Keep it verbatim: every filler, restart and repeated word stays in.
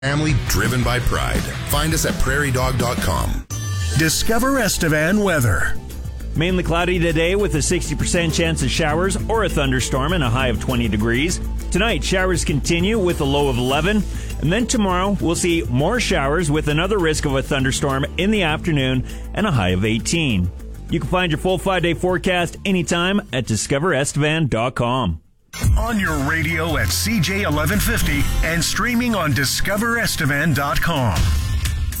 Family driven by pride. Find us at prairie dog dot com. Discover Estevan weather. Mainly cloudy today with a sixty percent chance of showers or a thunderstorm and a high of twenty degrees. Tonight, showers continue with a low of eleven. And then tomorrow, we'll see more showers with another risk of a thunderstorm in the afternoon and a high of eighteen. You can find your full five-day forecast anytime at discover estevan dot com. On your radio at C J eleven fifty and streaming on discover estevan dot com.